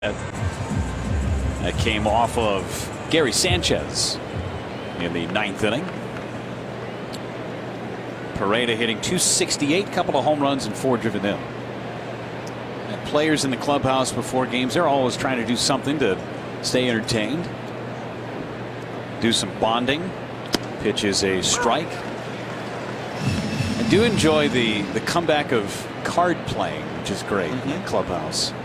That came off of Gary Sanchez in the 9th inning. Pereda hitting .268, couple of home runs and 4 driven in. And players in the clubhouse before games, they're always trying to do something to stay entertained, do some bonding. Pitch is a strike. I do enjoy the comeback of card playing, which is great in the clubhouse.